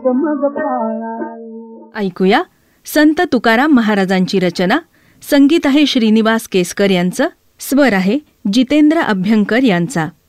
ऐकूया संत तुकाराम महाराजांची रचना. संगीत आहे श्रीनिवास केसकर यांचं, स्वर आहे जितेंद्र अभ्यंकर यांचा.